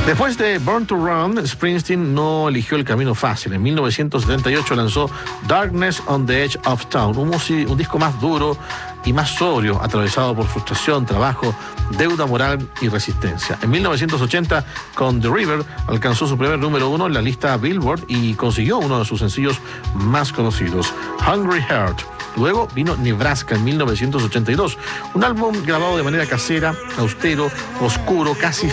Después de Born to Run, Springsteen no eligió el camino fácil. En 1978 lanzó Darkness on the Edge of Town, un disco más duro y más sobrio, atravesado por frustración, trabajo, deuda moral y resistencia. En 1980, con The River, alcanzó su primer número 1 en la lista Billboard y consiguió uno de sus sencillos más conocidos, Hungry Heart. Luego vino Nebraska en 1982, un álbum grabado de manera casera, austero, oscuro, casi